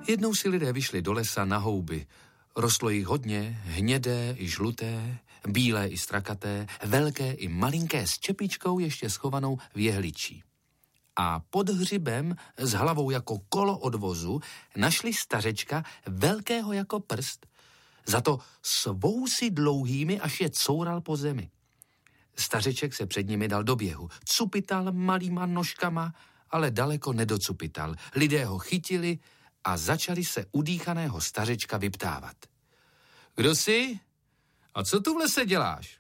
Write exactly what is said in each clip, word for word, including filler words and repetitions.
Jednou si lidé vyšli do lesa na houby. Rostlo jich hodně, hnědé i žluté, bílé i strakaté, velké i malinké s čepičkou ještě schovanou v jehličí. A pod hřibem s hlavou jako kolo od vozu našli stařečka velkého jako prst, za to svousy dlouhými, až je coural po zemi. Stařeček se před nimi dal do běhu, cupital malýma nožkama, ale daleko nedocupital. Lidé ho chytili a začali se udýchaného stařečka vyptávat. Kdo jsi? A co tu v lese děláš?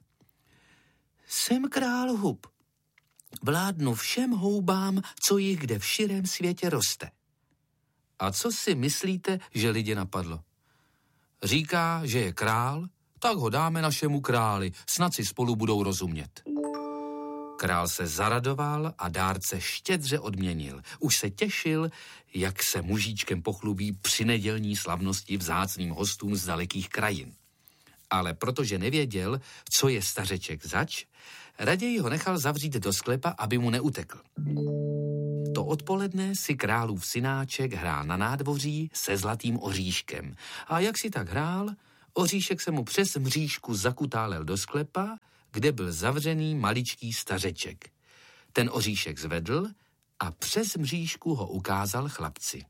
Jsem král hub. Vládnu všem houbám, co jich kde v širém světě roste. A co si myslíte, že lidi napadlo? Říká, že je král, tak ho dáme našemu králi, snad si spolu budou rozumět. Král se zaradoval a dárce štědře odměnil. Už se těšil, jak se mužíčkem pochlubí při nedělní slavnosti vzácným hostům z dalekých krajin. Ale protože nevěděl, co je stařeček zač, raději ho nechal zavřít do sklepa, aby mu neutekl. To odpoledne si králův synáček hrál na nádvoří se zlatým oříškem. A jak si tak hrál, oříšek se mu přes mřížku zakutálel do sklepa, kde byl zavřený maličký stařeček. Ten oříšek zvedl a přes mřížku ho ukázal chlapci.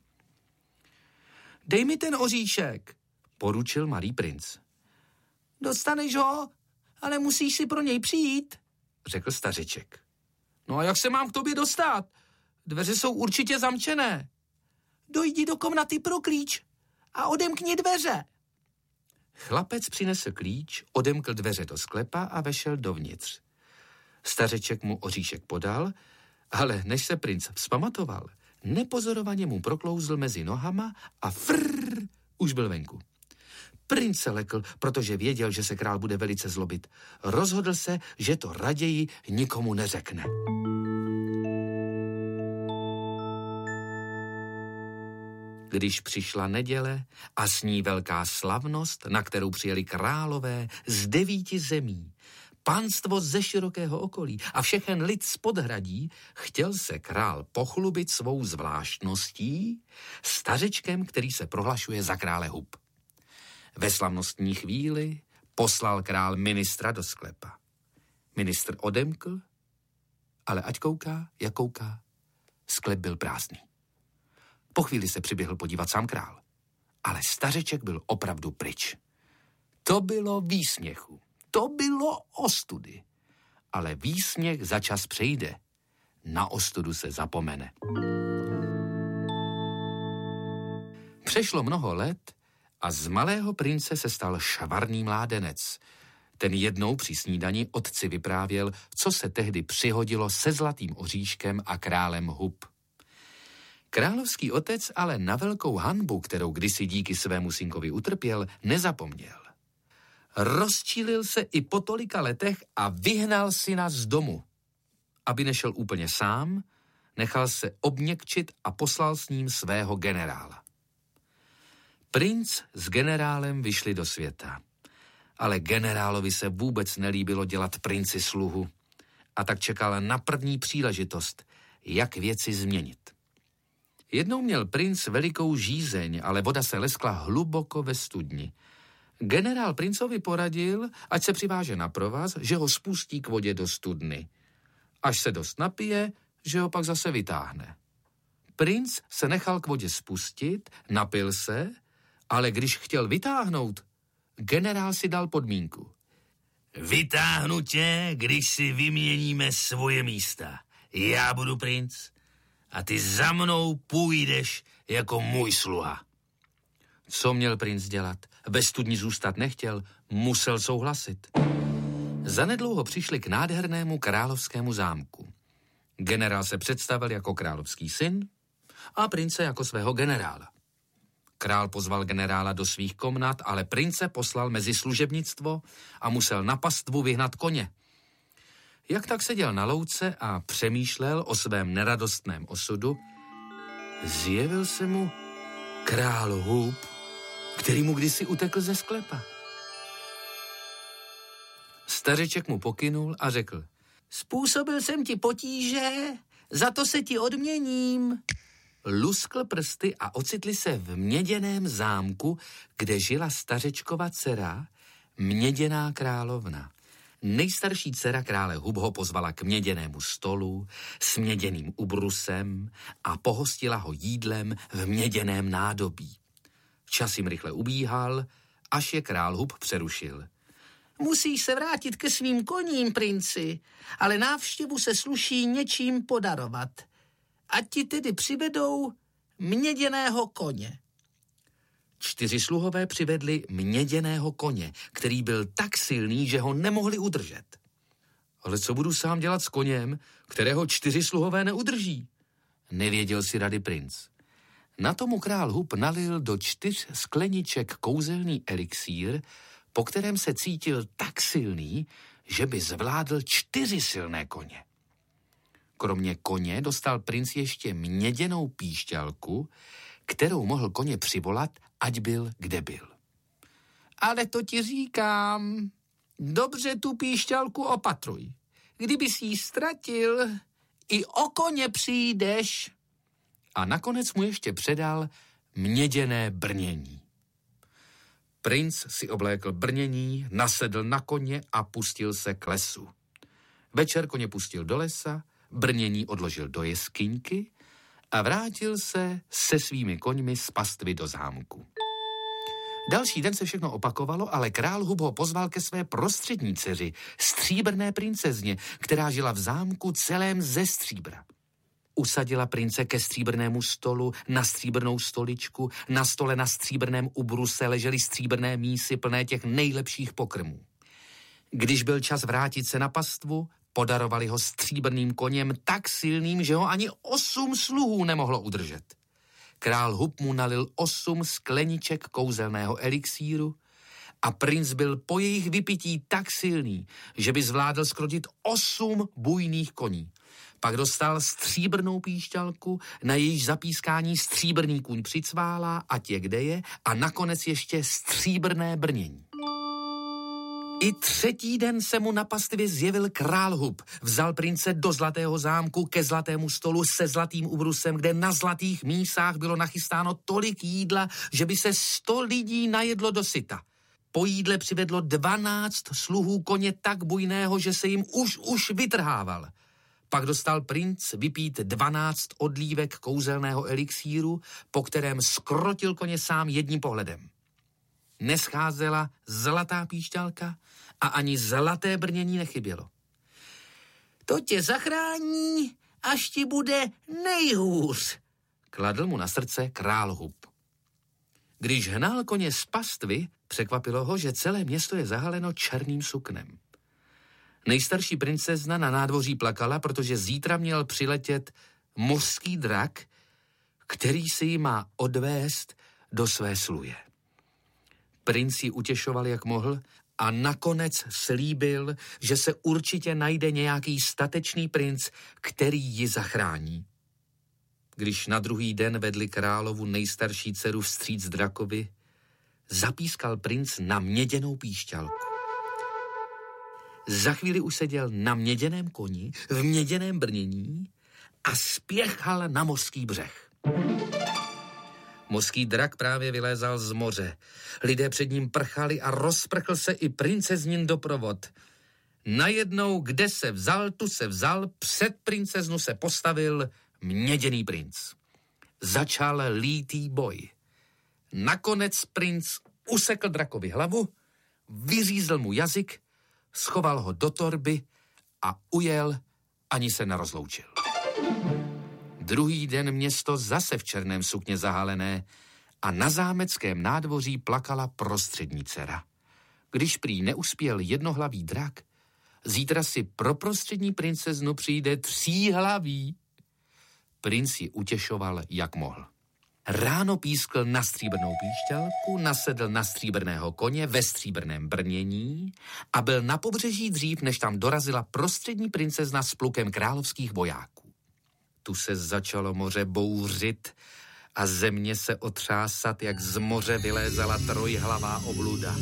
Dej mi ten oříšek, poručil malý princ. Dostaneš ho, ale musíš si pro něj přijít, řekl stařeček. No a jak se mám k tobě dostat? Dveře jsou určitě zamčené. Dojdi do komnaty pro klíč a odemkni dveře. Chlapec přinesl klíč, odemkl dveře do sklepa a vešel dovnitř. Stařeček mu oříšek podal, ale než se princ vzpamatoval, nepozorovaně mu proklouzl mezi nohama a frrr, už byl venku. Princ se lekl, protože věděl, že se král bude velice zlobit. Rozhodl se, že to raději nikomu neřekne. Když přišla neděle a s ní velká slavnost, na kterou přijeli králové z devíti zemí, panstvo ze širokého okolí a všechen lid z podhradí, chtěl se král pochlubit svou zvláštností stařečkem, který se prohlašuje za krále hub. Ve slavnostní chvíli poslal král ministra do sklepa. Ministr odemkl, ale ať kouká, jak kouká, sklep byl prázdný. Po chvíli se přiběhl podívat sám král, ale stařeček byl opravdu pryč. To bylo výsměchu, to bylo ostudy, ale výsměch za čas přejde, na ostudu se zapomene. Přešlo mnoho let a z malého prince se stal švarný mládenec. Ten jednou při snídani otci vyprávěl, co se tehdy přihodilo se zlatým oříškem a králem hub. Královský otec ale na velkou hanbu, kterou kdysi díky svému synkovi utrpěl, nezapomněl. Rozčílil se i po tolika letech a vyhnal syna z domu. Aby nešel úplně sám, nechal se obměkčit a poslal s ním svého generála. Princ s generálem vyšli do světa, ale generálovi se vůbec nelíbilo dělat princi sluhu a tak čekal na první příležitost, jak věci změnit. Jednou měl princ velikou žízeň, ale voda se leskla hluboko ve studni. Generál princovi poradil, ať se přiváže na provaz, že ho spustí k vodě do studny. Až se dost napije, že ho pak zase vytáhne. Princ se nechal k vodě spustit, napil se, ale když chtěl vytáhnout, generál si dal podmínku. Vytáhnu tě, když si vyměníme svoje místa. Já budu princ a ty za mnou půjdeš jako můj sluha. Co měl princ dělat? Ve studni zůstat nechtěl, musel souhlasit. Zanedlouho přišli k nádhernému královskému zámku. Generál se představil jako královský syn a prince jako svého generála. Král pozval generála do svých komnat, ale prince poslal mezi služebnictvo a musel na pastvu vyhnat koně. Jak tak seděl na louce a přemýšlel o svém neradostném osudu, zjevil se mu král hub, který mu kdysi utekl ze sklepa. Stařeček mu pokynul a řekl, způsobil jsem ti potíže, za to se ti odměním. luskl prsty a ocitli se v měděném zámku, kde žila stařečkova dcera, měděná královna. Nejstarší dcera krále Hub ho pozvala k měděnému stolu s měděným ubrusem a pohostila ho jídlem v měděném nádobí. Čas jim rychle ubíhal, až je král Hub přerušil. Musíš se vrátit ke svým koním, princi, ale návštěvu se sluší něčím podarovat. Ať ti tedy přivedou měděného koně. Čtyři sluhové přivedli měděného koně, který byl tak silný, že ho nemohli udržet. Ale co budu sám dělat s koněm, kterého čtyři sluhové neudrží? Nevěděl si rady princ. Na tomu král Hub nalil do čtyř skleniček kouzelný elixír, po kterém se cítil tak silný, že by zvládl čtyři silné koně. Kromě koně dostal princ ještě měděnou píšťalku, kterou mohl koně přivolat, ať byl, kde byl. Ale to ti říkám, dobře tu píšťalku opatruj. Kdyby si ji ztratil, i o koně přijdeš. A nakonec mu ještě předal měděné brnění. Princ si oblékl brnění, nasedl na koně a pustil se k lesu. Večer koně pustil do lesa, brnění odložil do jeskyňky a vrátil se se svými koňmi z pastvy do zámku. Další den se všechno opakovalo, ale král Hub ho pozval ke své prostřední dceři, stříbrné princezně, která žila v zámku celém ze stříbra. Usadila prince ke stříbrnému stolu, na stříbrnou stoličku, na stole na stříbrném ubruse ležely stříbrné mísy plné těch nejlepších pokrmů. Když byl čas vrátit se na pastvu, podarovali ho stříbrným koněm tak silným, že ho ani osm sluhů nemohlo udržet. Král Hub mu nalil osm skleniček kouzelného elixíru a princ byl po jejich vypití tak silný, že by zvládl skrotit osm bujných koní. Pak dostal stříbrnou píšťalku, na jejíž zapískání stříbrný kůň přicválá, ať je kde je, a nakonec ještě stříbrné brnění. I třetí den se mu na pastvě zjevil král Hub. Vzal prince do zlatého zámku ke zlatému stolu se zlatým ubrusem, kde na zlatých mísách bylo nachystáno tolik jídla, že by se sto lidí najedlo do syta. Po jídle přivedlo dvanáct sluhů koně tak bujného, že se jim už už vytrhával. Pak dostal princ vypít dvanáct odlívek kouzelného elixíru, po kterém skrotil koně sám jedním pohledem. Nescházela zlatá píšťalka a ani zlaté brnění nechybělo. To tě zachrání, až ti bude nejhůř, kladl mu na srdce král Hub. Když hnal koně z pastvy, překvapilo ho, že celé město je zahaleno černým suknem. Nejstarší princezna na nádvoří plakala, protože zítra měl přiletět mořský drak, který si ji má odvést do své sluje. Princ ji utěšoval, jak mohl, a nakonec slíbil, že se určitě najde nějaký statečný princ, který ji zachrání. Když na druhý den vedli královu nejstarší dceru vstříc drakovi, zapískal princ na měděnou píšťalku. Za chvíli už seděl na měděném koni, v měděném brnění a spěchal na mořský břeh. Mořský drak právě vylézal z moře. Lidé před ním prchali a rozprchl se i princeznin doprovod. Najednou, kde se vzal, tu se vzal, před princeznu se postavil měděný princ. Začal lítý boj. Nakonec princ usekl drakovi hlavu, vyřízl mu jazyk, schoval ho do torby a ujel, ani se nerozloučil. Druhý den město zase v černém sukně zahalené a na zámeckém nádvoří plakala prostřední dcera. Když prý neuspěl jednohlavý drak, zítra si pro prostřední princeznu přijde tříhlavý. Princ ji utěšoval, jak mohl. Ráno pískl na stříbrnou píšťalku, nasedl na stříbrného koně ve stříbrném brnění a byl na pobřeží dřív, než tam dorazila prostřední princezna s plukem královských vojáků. Tu se začalo moře bouřit a země se otřásat, jak z moře vylézala trojhlavá obluda.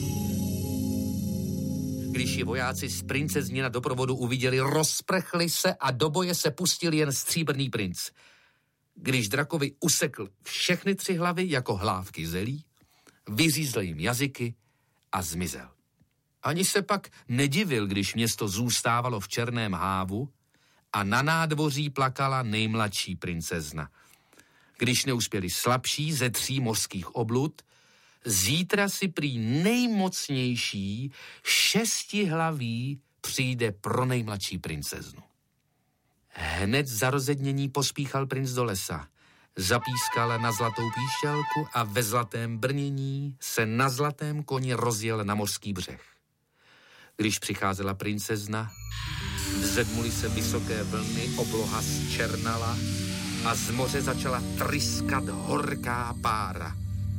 Když ji vojáci z princeznina doprovodu uviděli, rozprchli se a do boje se pustil jen stříbrný princ. když drakovi usekl všechny tři hlavy jako hlávky zelí, vyřízl jim jazyky a zmizel. Ani se pak nedivil, když město zůstávalo v černém hávu a na nádvoří plakala nejmladší princezna. Když neuspěli slabší ze tří mořských oblud, zítra si prý nejmocnější šestihlaví přijde pro nejmladší princeznu. Hned za rozednění pospíchal princ do lesa. Zapískal na zlatou píšťalku a ve zlatém brnění se na zlatém koni rozjel na mořský břeh. Když přicházela princezna, vzedmuly se vysoké vlny, obloha zčernala a z moře začala tryskat horká pára.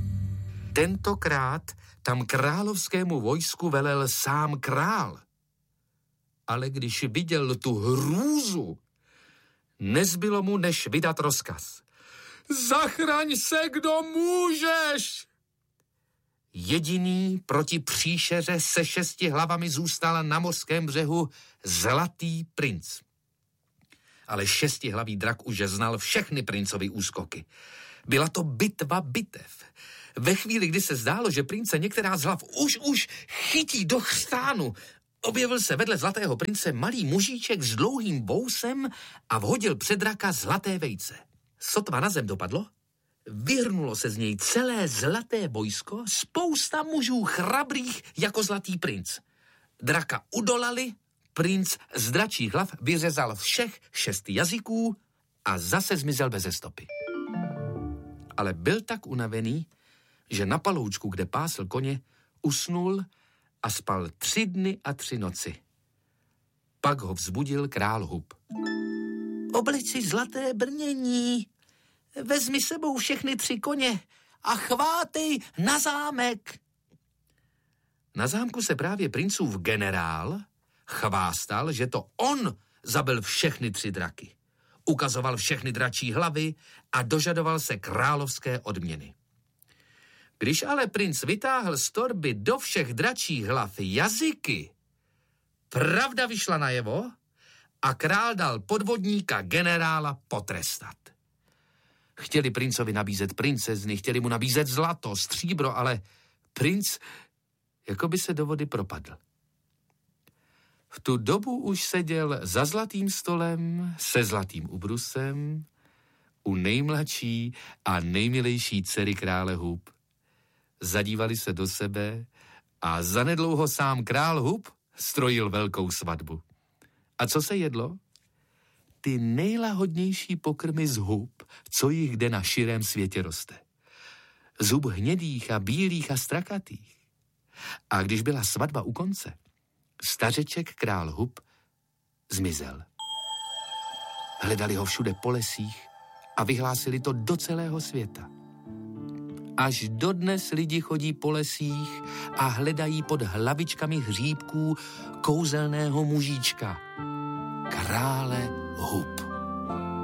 Tentokrát tam královskému vojsku velel sám král. Ale když viděl tu hrůzu, nezbylo mu, než vydat rozkaz. Zachraň se, kdo můžeš! Jediný proti příšeře se šesti hlavami zůstal na mořském břehu zlatý princ. Ale šestihlavý drak už znal všechny princovy úskoky. Byla to bitva bitev. Ve chvíli, kdy se zdálo, že prince některá z hlav už už chytí do chřtánu, objevil se vedle zlatého prince malý mužíček s dlouhým vousem a vhodil před draka zlaté vejce. Sotva na zem dopadlo, vyhrnulo se z něj celé zlaté vojsko, spousta mužů chrabrých jako zlatý princ. Draka udolali, princ z dračích hlav vyřezal všech šest jazyků a zase zmizel beze stopy. Ale byl tak unavený, že na paloučku, kde pásl koně, usnul a spal tři dny a tři noci. Pak ho vzbudil král Hub. Obleč si zlaté brnění, vezmi sebou všechny tři koně a chvátej na zámek. Na zámku se právě princův generál chvástal, že to on zabil všechny tři draky. Ukazoval všechny dračí hlavy a dožadoval se královské odměny. Když ale princ vytáhl z torby do všech dračích hlav jazyky, pravda vyšla najevo a král dal podvodníka generála potrestat. Chtěli princovi nabízet princezny, chtěli mu nabízet zlato, stříbro, ale princ jako by se do vody propadl. V tu dobu už seděl za zlatým stolem se zlatým ubrusem u nejmladší a nejmilejší dcery krále Hub. Zadívali se do sebe a zanedlouho sám král Hub strojil velkou svatbu. A co se jedlo? Ty nejlahodnější pokrmy z hub, co jich kde na širém světě roste. Z hub hnědých a bílých a strakatých. A když byla svatba u konce, stařeček král Hub zmizel. Hledali ho všude po lesích a vyhlásili to do celého světa. Až dodnes lidi chodí po lesích a hledají pod hlavičkami hříbků kouzelného mužíčka, krále Hub.